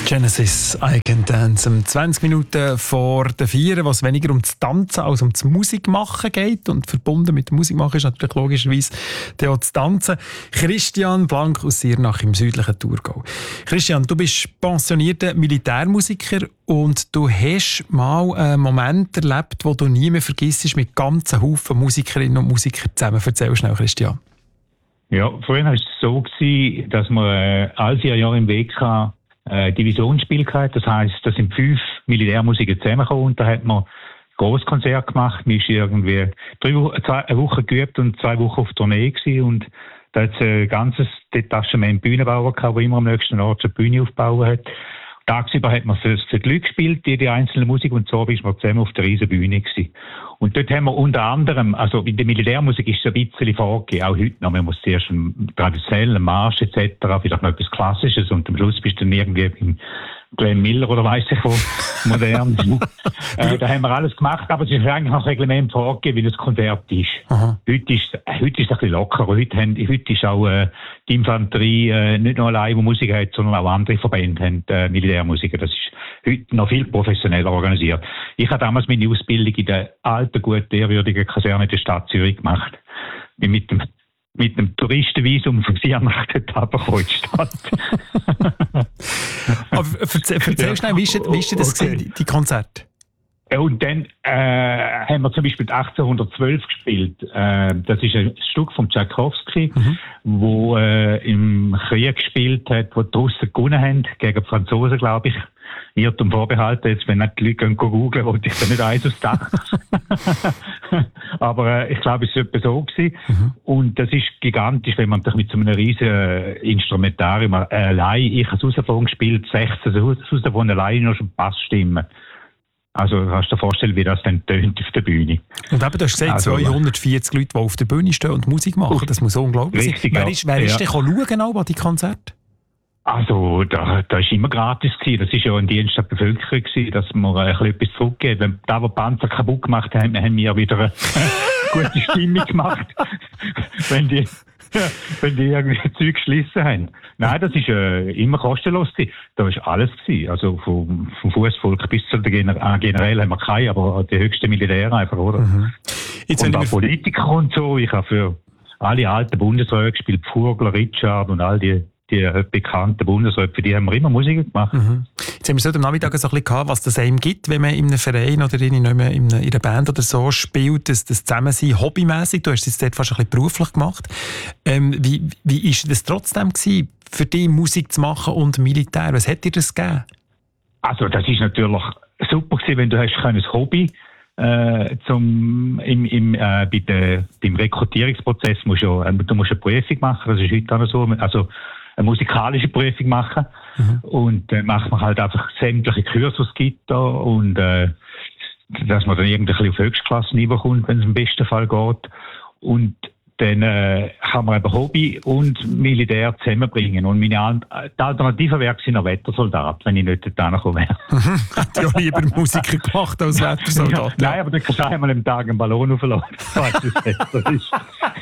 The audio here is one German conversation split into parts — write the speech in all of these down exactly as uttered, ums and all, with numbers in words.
Genesis, I Can Dance. Um zwanzig Minuten vor der vier, was weniger um das Tanzen als um das Musikmachen geht. Und verbunden mit dem Musikmachen ist natürlich logischerweise auch das Tanzen. Christian Blank aus Siernach im südlichen Thurgau. Christian, du bist pensionierter Militärmusiker und du hast mal einen Moment erlebt, wo du nie mehr vergisst, mit ganzen Haufen Musikerinnen und Musikern zusammen. Erzähl schnell, Christian. Ja, früher war es so, dass wir äh, alle vier Jahre im W K äh, Divisionsspiel gehabt. Das heisst, da sind fünf Militärmusiker zusammengekommen und da hat man ein Grosskonzert gemacht. Man ist irgendwie drei Wochen, zwei, eine Woche geübt und zwei Wochen auf Tournee gewesen und da hat es ein ganzes Detachement Bühnenbauer gehabt, der immer am nächsten Ort eine Bühne aufgebaut hat. Tagsüber hat man für, für die Leute gespielt, die, die einzelne Musik, und so ist man zusammen auf der riesen Bühne gewesen. Und dort haben wir unter anderem, also in der Militärmusik ist es ein bisschen vorgegeben, auch heute noch, man muss zuerst einen traditionellen Marsch et cetera, vielleicht noch etwas Klassisches und am Schluss bist du dann irgendwie im Glenn Miller oder weiss ich wo, modern. äh, da haben wir alles gemacht, aber es ist eigentlich noch Reglement vorgegeben, wie das Konzert ist. Aha. Heute ist äh, heute ist es ein bisschen lockerer. Heute, haben, heute ist auch äh, die Infanterie äh, nicht nur allein, die Musik hat, sondern auch andere Verbände haben äh, Militärmusiker. Das ist heute noch viel professioneller organisiert. Ich habe damals meine Ausbildung in der alten, guten, ehrwürdigen Kaserne der Stadt Zürich gemacht. Bin mit dem mit einem Touristenvisum von Siernach dort runtergekommen in die Stadt. Aber erzähl, erzähl schnell, wie ist, wie ist das okay. gewesen, die Konzerte? Und dann äh, haben wir zum Beispiel achtzehnhundertzwölf gespielt. Äh, das ist ein Stück von Tchaikovsky, mhm. wo äh, im Krieg gespielt hat, wo die Russen gewonnen haben, gegen die Franzosen, glaube ich. Irrtum vorbehalten, jetzt, wenn nicht die Leute gehen googeln, wollte ich da nicht eins aufs Dach. Aber äh, ich glaube, es war etwa so gewesen. Mhm. Und das ist gigantisch, wenn man sich mit so einem riesen äh, Instrumentarium äh, allein, ich habe Sousaphon gespielt, sechzehn Sousaphon allein noch schon Bassstimmen. Also kannst du dir vorstellen, wie das dann tönt auf der Bühne. Und eben, du hast gesagt, also, zweihundertvierzig Leute, die auf der Bühne stehen und Musik machen, das muss unglaublich richtig, sein. Wer ist, wer ja. ist denn schauen auch bei die Konzerte? Also, da, da ist immer gratis gewesen. Das ist ja ein Dienst der Bevölkerung gewesen, dass wir ein bisschen etwas zurückgeben. Wenn da, wo die Panzer kaputt gemacht haben, haben wir wieder eine gute Stimmung gemacht. wenn die, wenn die irgendwie Zeug geschlissen haben. Nein, das ist äh, immer kostenlos gewesen. Da ist alles gewesen. Also, vom, vom Fußvolk bis zu der Gener- äh, generell haben wir keine, aber die höchsten Militäre einfach, oder? Mhm. Jetzt und auch Politiker und so. Ich habe für alle alten Bundesräte gespielt, Pfurgler, Richard und all die die bekannten Bundesräte, für die haben wir immer Musik gemacht. Mhm. Jetzt haben wir so am Nachmittag so ein bisschen gehabt, was das einem gibt, wenn man in einem Verein oder in, einer, in einer Band oder so spielt, das, das Zusammensein hobbymässig. Du hast es dort fast ein bisschen beruflich gemacht. Ähm, wie wie ist das trotzdem gewesen, für dich Musik zu machen und Militär? Was hat dir das gegeben? Also das ist natürlich super gewesen, wenn du hast ein Hobby äh, zum im, im äh, bei der, beim Rekrutierungsprozess musst du, äh, du musst eine Prüfung machen. Das ist heute auch noch so. Also eine musikalische Prüfung machen. Mhm. Und dann äh, macht man halt einfach sämtliche Kurse, die es gibt da, und äh, dass man dann irgendwie auf Höchstklasse-Niveau kommt, wenn es im besten Fall geht. Und dann äh, kann man eben Hobby und Militär zusammenbringen. Und meine An- die Alternative wäre ein Wettersoldat, wenn ich nicht dort hinkomme. Hat ja lieber Musiker gemacht als Wettersoldat. Ja, nein, aber dann kannst du einmal am Tag einen Ballon aufladen. Das ist das ist.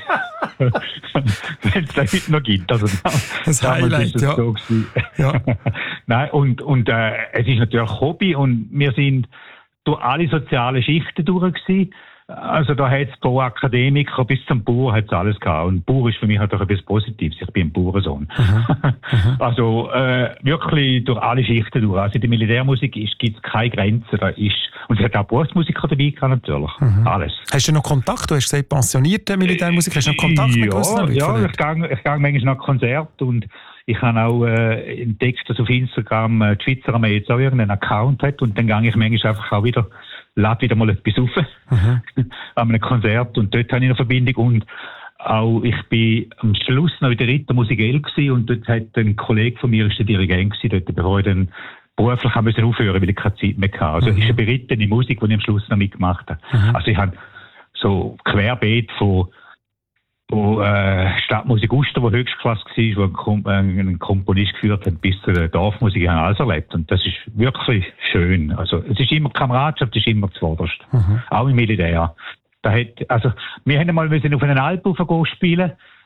Wenn es da heute noch gibt. Also, das Highlight, ist ja. So ja. Nein, und, und äh, es ist natürlich Hobby und wir sind durch alle sozialen Schichten durch gewesen. Also da hat es pro Akademiker bis zum Bauer hat's alles gehabt. Und Bauer ist für mich halt auch etwas Positives. Ich bin ein Bauernsohn. Mhm. Also äh, wirklich durch alle Schichten durch. Also in der Militärmusik gibt es keine Grenzen. Da ist, und es hat auch Berufsmusiker dabei gehabt, natürlich. Mhm. Alles. Hast du noch Kontakt? Du hast gesagt, pensionierte Militärmusiker. Hast du noch Kontakt ja, mit gewissen Leuten? Ja, ich gehe, ich gehe manchmal nach Konzert und ich habe auch äh, entdeckt, dass auf Instagram äh, die Schweizer Armee jetzt auch irgendeinen Account hat und dann gehe ich manchmal einfach auch wieder lade wieder mal etwas auf mhm. an einem Konzert und dort habe ich eine Verbindung und auch ich bin am Schluss noch in der Rittermusikell gewesen und dort hat ein Kollege von mir, ist der Dirigent gewesen, dort, bevor ich dann beruflich haben müssen aufhören, weil ich keine Zeit mehr hatte. Also mhm. es ist eine berittene Musik, die ich am Schluss noch mitgemacht habe. Mhm. Also ich habe so querbeet von wo äh, Stadtmusik Uster, wo Höchstklasse war, wo ein, Kom- äh, ein Komponist geführt hat, bis zu der Dorfmusik, ich habe alles erlebt. Und das ist wirklich schön. Also, es ist immer Kameradschaft, es ist immer zuvorderst. Mhm. Auch im Militär. Da hat, also, wir haben einmal auf einen Alp raufgehen spielen.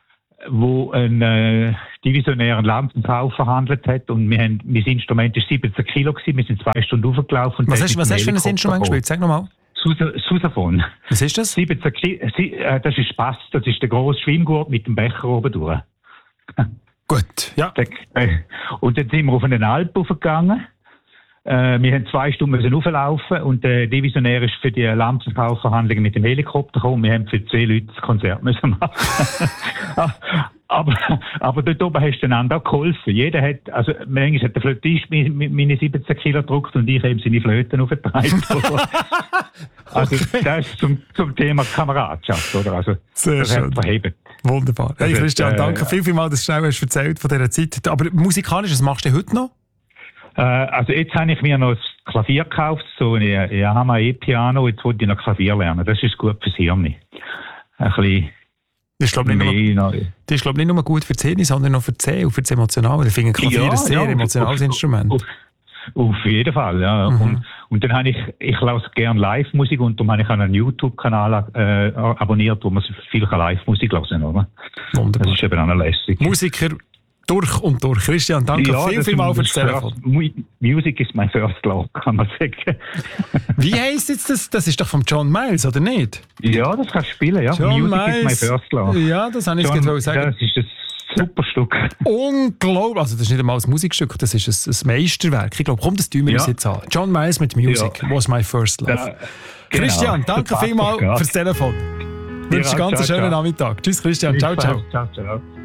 wo ein äh, divisionären Lampenbau verhandelt hat und wir haben, mein Instrument war siebzehn Kilo gewesen, wir sind zwei Stunden hochgelaufen. Was hast, was hast du für ein Instrument gespielt? Sag nochmal. Sousaphon. Was ist das? siebzehn Kilo, äh, das ist Bass, das ist der grosse Schwimmgurt mit dem Becher oben durch. Gut, ja. Und dann sind wir auf einen Alp hochgegangen. Äh, wir haben zwei Stunden müssen hochlaufen und der Divisionär ist für die Lampenbauverhandlungen mit dem Helikopter gekommen. Wir haben für zehn Leute das Konzert müssen machen. aber, aber dort oben hast du einander auch geholfen. Jeder hat, also manchmal hat der Flötist meine siebzehn Kilo gedruckt und ich eben seine Flöten aufgetragen. Also okay. Das ist zum, zum Thema Kameradschaft, oder? Also, sehr das schön. Verhebt. Wunderbar. Hey Christian, danke äh, viel, viel mal, dass du schnell hast erzählt von dieser Zeit. Aber musikalisch, was machst du heute noch? Äh, also jetzt habe ich mir noch das Klavier gekauft, so ein Yamaha E-Piano, jetzt wollte ich noch Klavier lernen. Das ist gut fürs Hirn. Ein bisschen das ist, glaube ich, nicht nur, das ist, glaub, nicht nur gut für die Hirn, sondern auch für die Seele und für das Emotionale. Ich finde Klavier ja, ein sehr ja, emotionales auf, Instrument. Auf, auf jeden Fall, ja. Mhm. Und, und dann habe ich, ich lasse gerne Live-Musik und darum habe ich einen YouTube-Kanal äh, abonniert, wo man viel Live-Musik hören kann, oder? Wunderbar. Das ist eben auch noch lässig. Musiker durch und durch. Christian, danke ja, viel, viel mal für das Telefon. Music is my first love, kann man sagen. Wie heisst jetzt das? Das ist doch von John Miles, oder nicht? Ja, das kannst du spielen, ja. John Music Miles. is my first love. Ja, das habe ich jetzt gerade sagen. Das ist ein super Stück. Unglaublich. Also das ist nicht einmal ein Musikstück, das ist ein, ein Meisterwerk. Ich glaube, komm, das tun wir uns ja. jetzt an. John Miles mit Music ja. was my first love. Ja, genau. Christian, danke vielmals fürs Telefon. Ich wünsche dir einen ganz schönen Nachmittag. Tschüss Christian, ciao, ciao. Ciao, ciao.